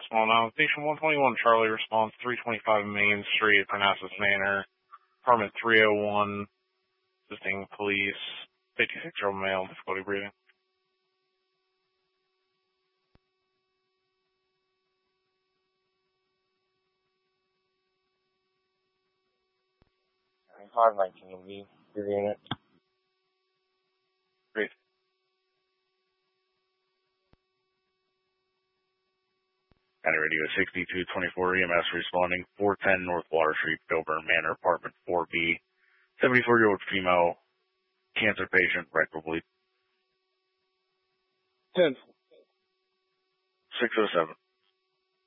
Small now. Station 121 Charlie response 325 Main Street, Parnassus Manor, apartment 301, assisting police, 56-year-old male, difficulty breathing. Hard 19 will be your unit. Great. County Radio 6224 EMS responding 410 North Water Street, Filburn Manor, apartment 4B, 74-year-old female, cancer patient, rectal bleed. 10. 607.